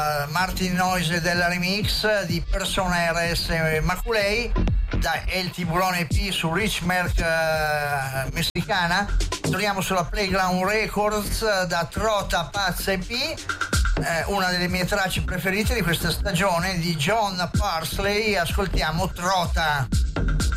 Martin Noise del remix di Persona RS Maculei da El Tiburone EP su Rich Merc messicana. Torniamo sulla Playground Records da Trota Pazza EP, una delle mie tracce preferite di questa stagione di John Parsley. Ascoltiamo Trota.